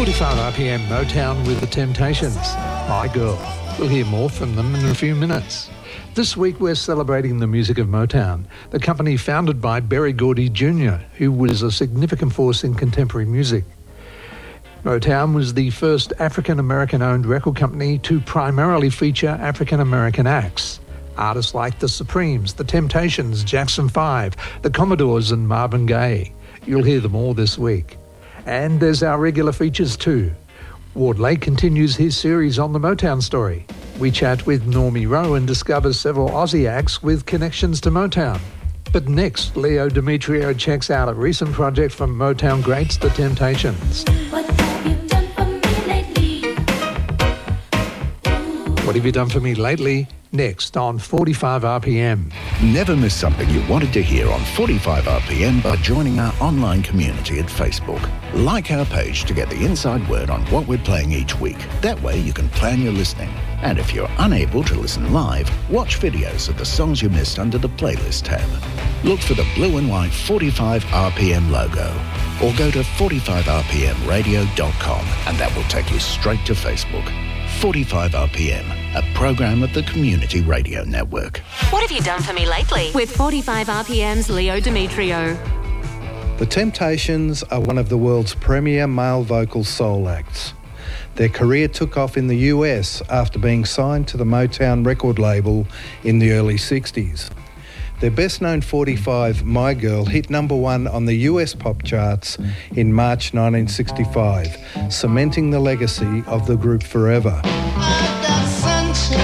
45 RPM Motown with the Temptations, My Girl. We'll hear more from them in a few minutes. This week we're celebrating the music of Motown, the company founded by Berry Gordy Jr., who was a significant force in contemporary music. Motown was the first African-American owned record company to primarily feature African-American acts. Artists like the Supremes, the Temptations, Jackson 5, the Commodores and Marvin Gaye. You'll hear them all this week. And there's our regular features too. Ward Lake continues his series on the Motown story. We chat with Normie Rowe and discover several Aussie acts with connections to Motown. But next, Leo Demetrio checks out a recent project from Motown greats, the Temptations. What have you done for me lately? What have you done for me lately? Next on 45 RPM. Never miss something you wanted to hear on 45 RPM by joining our online community at Facebook. Like our page to get the inside word on what we're playing each week. That way you can plan your listening. And if you're unable to listen live, watch videos of the songs you missed under the playlist tab. Look for the blue and white 45 RPM logo or go to 45rpmradio.com and that will take you straight to Facebook. 45 RPM, a program of the Community Radio Network. What have you done for me lately? With 45 RPM's Leo Demetrio. The Temptations are one of the world's premier male vocal soul acts. Their career took off in the US after being signed to the Motown record label in the early 60s. Their best-known 45, My Girl, hit number one on the US pop charts in March 1965, cementing the legacy of the group forever. I've got sunshine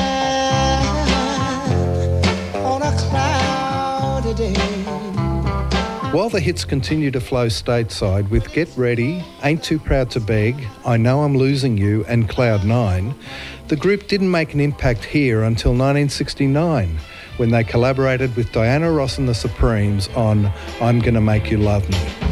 on a cloudy day. While the hits continue to flow stateside with Get Ready, Ain't Too Proud to Beg, I Know I'm Losing You and Cloud 9, the group didn't make an impact here until 1969, when they collaborated with Diana Ross and the Supremes on I'm Gonna Make You Love Me.